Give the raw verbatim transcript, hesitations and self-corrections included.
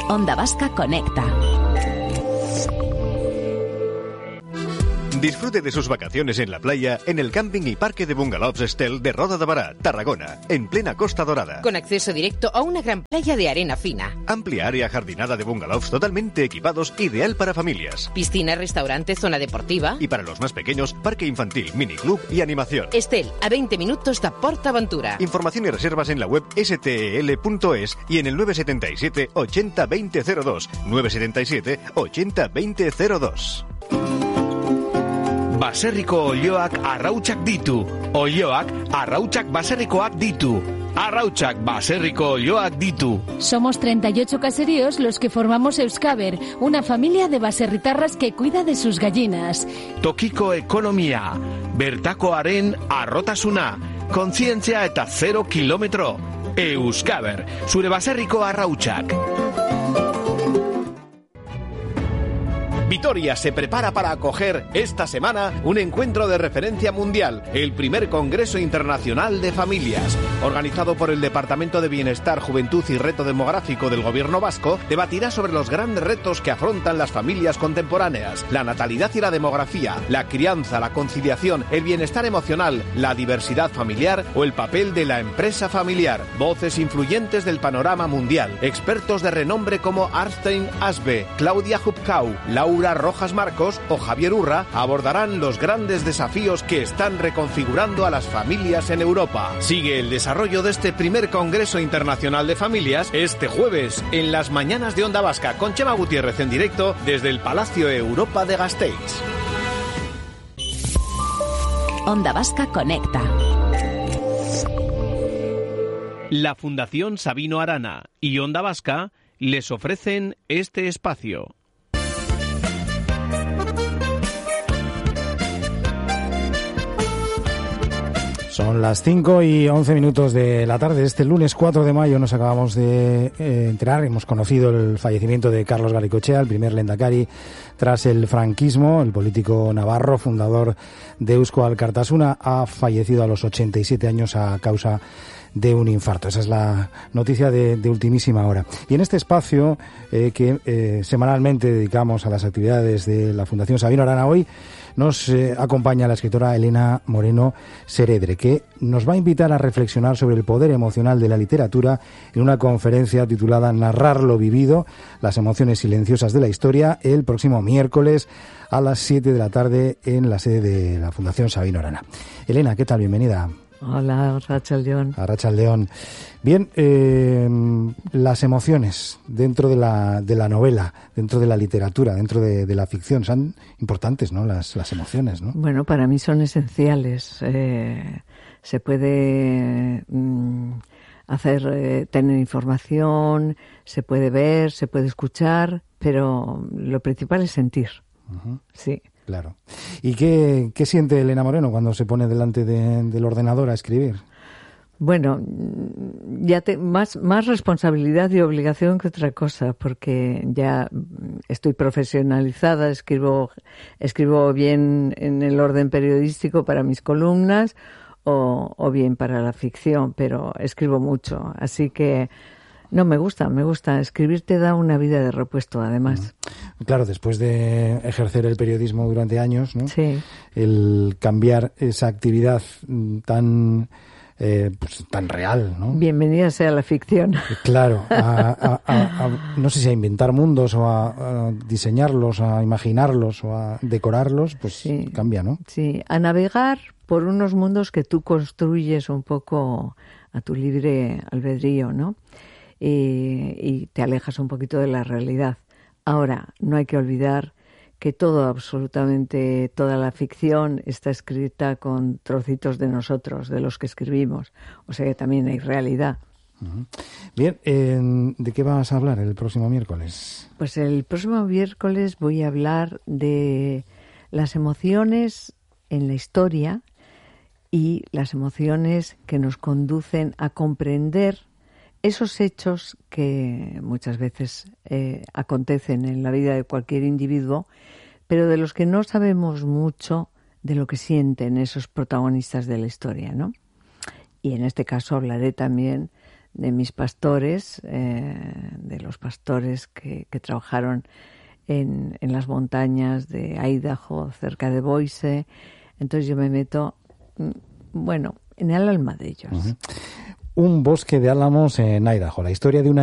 Onda Vasca Conecta. Disfrute de sus vacaciones en la playa en el camping y parque de bungalows Estel de Roda de Bará, Tarragona, en plena Costa Dorada. Con acceso directo a una gran playa de arena fina. Amplia área jardinada de bungalows totalmente equipados, ideal para familias. Piscina, restaurante, zona deportiva. Y para los más pequeños, parque infantil, miniclub y animación. Estel, a veinte minutos de PortAventura. Información y reservas en la web ese te e ele punto es y en el nueve siete siete, ochenta, veinte cero dos. nueve siete siete, ochenta, veinte cero dos. Baserriko olioak arrautsak ditu. Olioak arrautsak baserrikoak ditu. Arrautsak baserriko olioak ditu. Somos treinta y ocho caseríos los que formamos Euskaber, una familia de baserritarras que cuida de sus gallinas. Tokiko ekonomia, bertakoaren arrotasuna, kontzientzia eta zero kilometro. Euskaber, zure baserriko arrautsak. Vitoria se prepara para acoger esta semana un encuentro de referencia mundial, el primer Congreso Internacional de Familias. Organizado por el Departamento de Bienestar, Juventud y Reto Demográfico del Gobierno Vasco, debatirá sobre los grandes retos que afrontan las familias contemporáneas, la natalidad y la demografía, la crianza, la conciliación, el bienestar emocional, la diversidad familiar o el papel de la empresa familiar. Voces influyentes del panorama mundial, expertos de renombre como Arstein Asbe, Claudia Hubkau, Laura Rojas Marcos o Javier Urra abordarán los grandes desafíos que están reconfigurando a las familias en Europa. Sigue el desarrollo de este primer Congreso Internacional de Familias este jueves en las mañanas de Onda Vasca con Chema Gutiérrez en directo desde el Palacio Europa de Gasteiz. Onda Vasca Conecta. La Fundación Sabino Arana y Onda Vasca les ofrecen este espacio. Son las cinco y once minutos de la tarde. Este lunes cuatro de mayo nos acabamos de eh, enterar, hemos conocido el fallecimiento de Carlos Garaikoetxea, el primer lehendakari tras el franquismo. El político navarro, fundador de Eusko Alkartasuna, ha fallecido a los ochenta y siete años a causa de un infarto. Esa es la noticia de, de ultimísima hora. Y en este espacio eh, que eh, semanalmente dedicamos a las actividades de la Fundación Sabino Arana, hoy nos eh, acompaña la escritora Elena Moreno Seredre, que nos va a invitar a reflexionar sobre el poder emocional de la literatura en una conferencia titulada Narrar lo vivido, las emociones silenciosas de la historia, el próximo miércoles a las siete de la tarde en la sede de la Fundación Sabino Arana. Elena, ¿qué tal? Bienvenida. Hola, Arratsaldeon. Arratsaldeon. Bien, eh, las emociones dentro de la de la novela, dentro de la literatura, dentro de, de la ficción, son importantes, ¿no? Las, las emociones, ¿no? Bueno, para mí son esenciales. Eh, se puede mm, hacer, eh, tener información, se puede ver, se puede escuchar, pero lo principal es sentir. Uh-huh. Sí. Claro. ¿Y qué, qué siente Elena Moreno cuando se pone delante de, del ordenador a escribir? Bueno, ya te, más, más responsabilidad y obligación que otra cosa, porque ya estoy profesionalizada, escribo, escribo bien en el orden periodístico para mis columnas o, o bien para la ficción, pero escribo mucho, así que no, me gusta, me gusta. Escribir te da una vida de repuesto, además. Claro, después de ejercer el periodismo durante años, ¿no? Sí. El cambiar esa actividad tan eh, pues, tan real, ¿no? Bienvenida sea la ficción. Claro, a, a, a, a, no sé si a inventar mundos o a, a diseñarlos, a imaginarlos o a decorarlos, pues sí, cambia, ¿no? Sí, a navegar por unos mundos que tú construyes un poco a tu libre albedrío, ¿no? Y, y te alejas un poquito de la realidad. Ahora, no hay que olvidar que todo, absolutamente toda la ficción está escrita con trocitos de nosotros, de los que escribimos. O sea que también hay realidad. Uh-huh. Bien, eh, ¿de qué vas a hablar el próximo miércoles? Pues el próximo miércoles voy a hablar de las emociones en la historia y las emociones que nos conducen a comprender esos hechos que muchas veces eh, acontecen en la vida de cualquier individuo, pero de los que no sabemos mucho de lo que sienten esos protagonistas de la historia, ¿no? Y en este caso hablaré también de mis pastores, eh, de los pastores que, que trabajaron en, en las montañas de Idaho, cerca de Boise. Entonces yo me meto, bueno, en el alma de ellos. Uh-huh. Un bosque de álamos en Idaho, la historia de una